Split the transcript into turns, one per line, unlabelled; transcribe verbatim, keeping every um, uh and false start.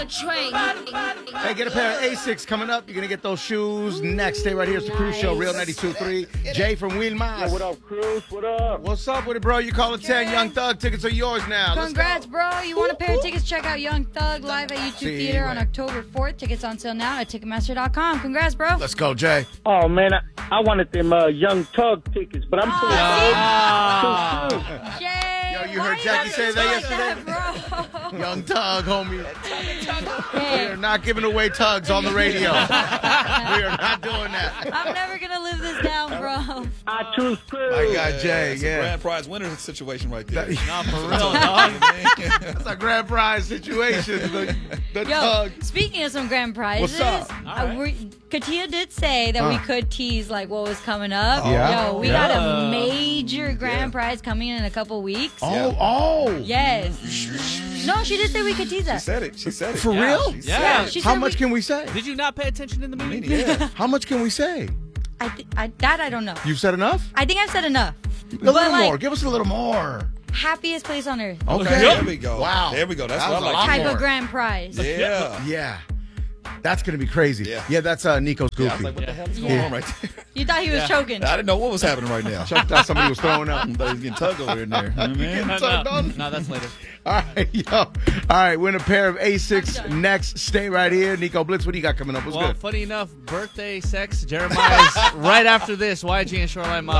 Hey, get a pair of Asics coming up. You're going to get those shoes next. Stay right here. It's the Cruise Show, Real ninety-two point three. Jay from Wilmas.
Yo, what up, Cruz? What up?
What's up with it, bro? You call it ten. Young Thug tickets are yours now. Let's
Congrats,
go.
bro. You want a pair of tickets? Check out Young Thug live at YouTube
See,
Theater on
right.
October fourth. Tickets on sale now at Ticketmaster dot com. Congrats, bro.
Let's go, Jay.
Oh, man, I, I wanted them uh, Young Tug tickets, but I'm
Oh,
pretty
Ah.
too soon.
Jay,
Yo, you
why
heard Jackie
you
say that
like
yesterday?
that, bro?
Young Tug, homie. We
Hey,
are not giving away tugs on the radio. We are not doing that.
I'm never going to live this down, bro.
I choose Cruz.
My God, Jay,
It's a
yeah.
grand prize winner situation right there.
Nah, for real, dog.
That's a grand prize situation. The, the
Yo,
tug.
speaking of some grand prizes,
What's up?
uh, we, Katia did say that we
Huh.
could tease like what was coming up.
Yeah.
Yo, we
Yeah.
got a major grand
Yeah.
prize coming in in a couple weeks.
Oh, oh.
Yes. No, she did say we could tease
She
that.
said it. She said it.
For
Yeah.
real?
She
Yeah.
said it.
She
How
said
much
we,
can we say?
Did you not pay attention in the meeting?
Yeah.
How much can we say?
I, th- I that I don't know.
You've said enough?
I think I've said enough.
A
But
little
like
more. Give us a little more.
happiest place on earth.
Okay.
There we go.
Wow.
There we go. That's
That
what
was
I
a
like.
lot
Type
more.
of grand prize.
Yeah.
Yeah. That's going to be crazy.
Yeah.
Yeah, that's uh, Nico's
Yeah, I
goofy.
was like, what the hell is
Yeah.
going on right there?
You thought he was
Yeah.
choking.
I didn't know what was happening right now.
Chucked out somebody was throwing up.
I thought he was getting tugged over in there. You know what I mean?
No,
So
no,
done.
no, that's later.
All right, yo. All right, win a pair of Asics
I'm done.
next. Stay right here. Nico Blitz, what do you got coming up? What's
Well,
good?
funny enough, birthday sex, Jeremiah's right after this. Y G and Shoreline Mafia.